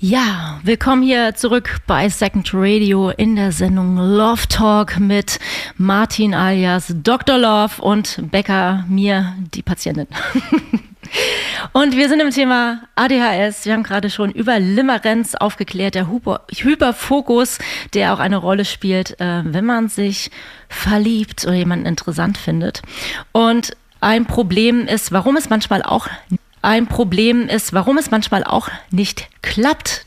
Ja, willkommen hier zurück bei Second Radio in der Sendung Love Talk mit Martin alias Dr. Love und Becca, mir, die Patientin. Und wir sind im Thema ADHS. Wir haben gerade schon über Limerenz aufgeklärt, der Hyperfokus, der auch eine Rolle spielt, wenn man sich verliebt oder jemanden interessant findet. Und ein Problem ist, warum es manchmal auch nicht klappt,